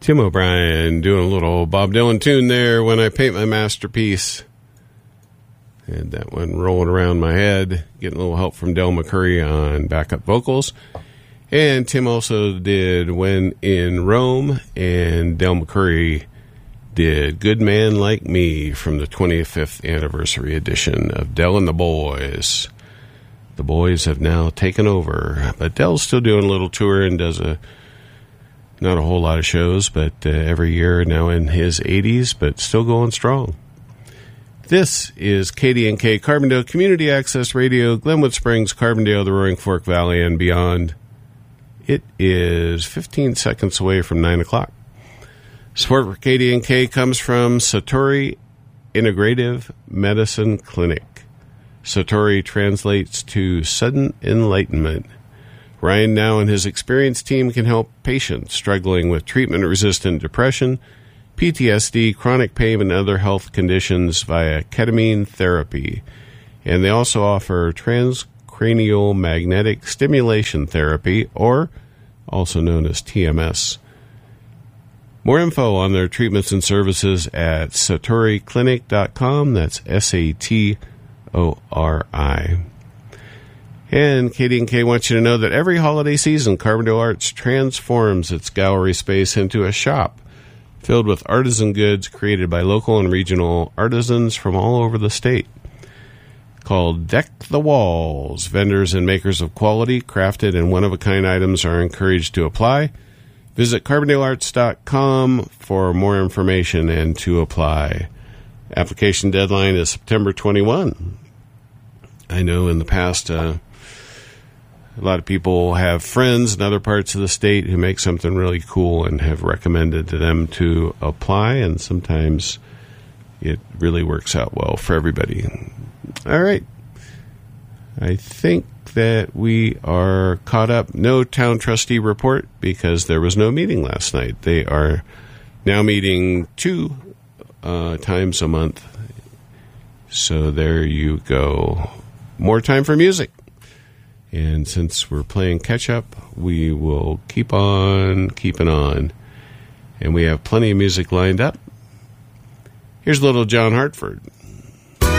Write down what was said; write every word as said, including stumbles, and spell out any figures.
Tim O'Brien doing a little Bob Dylan tune there, When I Paint My Masterpiece. And that one rolling around my head, getting a little help from Del McCoury on backup vocals. And Tim also did When in Rome, and Del McCoury did Good Man Like Me from the twenty-fifth anniversary edition of Del and the Boys. The Boys have now taken over, but Del's still doing a little tour and does a not a whole lot of shows, but uh, every year now in his eighties, but still going strong. This is K D N K Carbondale Community Access Radio, Glenwood Springs, Carbondale, the Roaring Fork Valley, and beyond. It is fifteen seconds away from nine o'clock. Support for K D N K comes from Satori Integrative Medicine Clinic. Satori translates to sudden enlightenment. Ryan Now and his experienced team can help patients struggling with treatment-resistant depression, P T S D, chronic pain, and other health conditions via ketamine therapy. And they also offer transcranial magnetic stimulation therapy, or also known as T M S. More info on their treatments and services at satori clinic dot com. That's S A T O R I. And K D N K wants you to know that every holiday season, Carbondale Arts transforms its gallery space into a shop filled with artisan goods created by local and regional artisans from all over the state. Called Deck the Walls, vendors and makers of quality, crafted, and one-of-a-kind items are encouraged to apply. Visit carbondale arts dot com for more information and to apply. Application deadline is September twenty-first. I know in the past, uh, a lot of people have friends in other parts of the state who make something really cool and have recommended to them to apply, and sometimes it really works out well for everybody. All right. I think that we are caught up. No town trustee report because there was no meeting last night. They are now meeting two uh, times a month. So there you go. More time for music. And since we're playing catch-up, we will keep on keeping on. And we have plenty of music lined up. Here's little John Hartford.